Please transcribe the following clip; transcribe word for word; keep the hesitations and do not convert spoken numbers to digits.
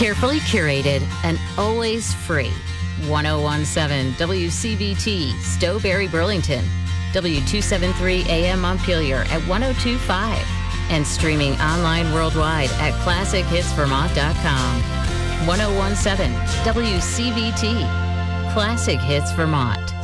Carefully curated and always free. ten seventeen W C B T, Stowberry, Burlington. W two seventy-three A M Montpelier at ten twenty-five. And streaming online worldwide at classic hits vermont dot com. ten seventeen W C B T, Classic Hits Vermont.